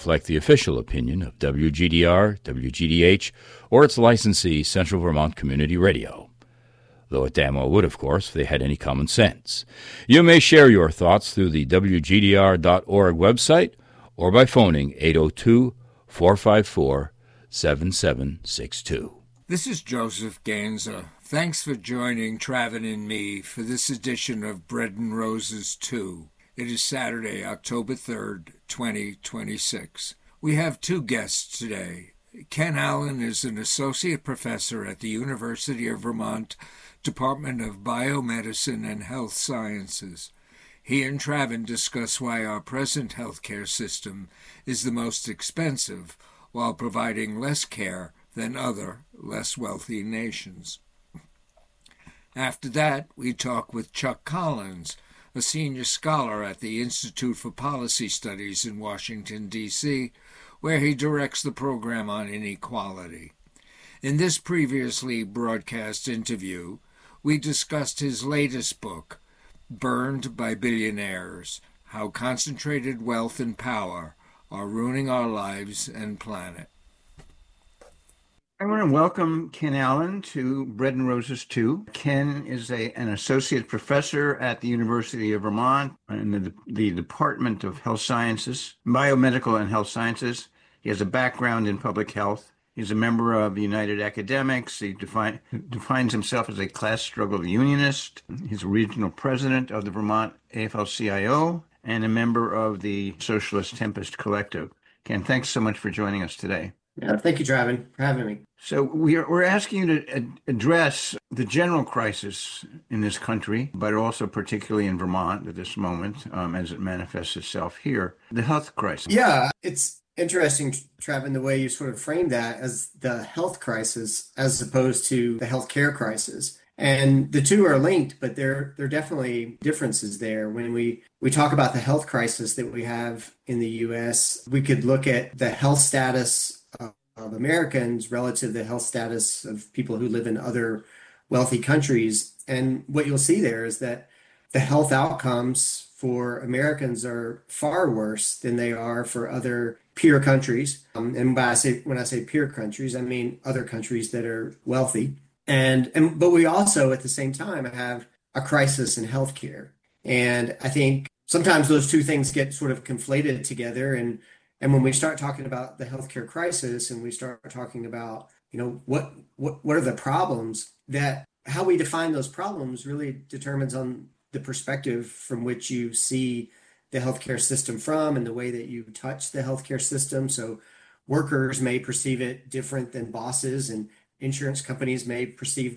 reflect the official opinion of WGDR, WGDH, or its licensee, Central Vermont Community Radio. Though it damn well would, of course, if they had any common sense. You may share your thoughts through the WGDR.org website or by phoning 802-454-7762. This is Joseph Ganza. Thanks for joining Travin and me for this edition of Bread and Roses 2. It is Saturday, October 3rd, 2026. We have two guests today. Ken Allen is an associate professor at the University of Vermont Department of Biomedicine and Health Sciences. He and Travin discuss why our present healthcare system is the most expensive while providing less care than other, less wealthy nations. After that, we talk with Chuck Collins, a senior scholar at the Institute for Policy Studies in Washington, D.C., where he directs the program on inequality. In this previously broadcast interview, we discussed his latest book, Burned by Billionaires: How Concentrated Wealth and Power Are Ruining Our Lives and Planet. I want to welcome Ken Allen to Bread and Roses 2. Ken is an associate professor at the University of Vermont in the Department of Health Sciences, Biomedical and Health Sciences. He has a background in public health. He's a member of United Academics. He defines himself as a class struggle unionist. He's a regional president of the Vermont AFL-CIO and a member of the Socialist Tempest Collective. Ken, thanks so much for joining us today. Thank you, Travin, for having me. So we're asking you to address the general crisis in this country, but also particularly in Vermont at this moment, as it manifests itself here, the health crisis. Yeah, it's interesting, Travin, the way you sort of frame that as the health crisis as opposed to the healthcare crisis. And the two are linked, but there are definitely differences there. When we talk about the health crisis that we have in the U.S., we could look at the health status of Americans relative to the health status of people who live in other wealthy countries. And what you'll see there is that the health outcomes for Americans are far worse than they are for other peer countries. And when I say peer countries, I mean other countries that are wealthy. But we also, at the same time, have a crisis in healthcare. And I think sometimes those two things get sort of conflated together. And when we start talking about the healthcare crisis and we start talking about, what are the problems, that how we define those problems really determines on the perspective from which you see the healthcare system from and the way that you touch the healthcare system. So workers may perceive it different than bosses, and insurance companies may perceive